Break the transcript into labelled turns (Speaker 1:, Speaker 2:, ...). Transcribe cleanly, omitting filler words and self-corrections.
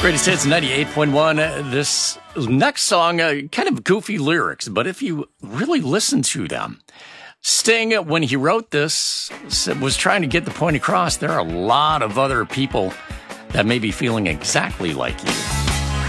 Speaker 1: Greatest Hits 98.1. This next song, kind of goofy lyrics, but if you really listen to them, Sting, when he wrote this, was trying to get the point across. There are a lot of other people that may be feeling exactly like you.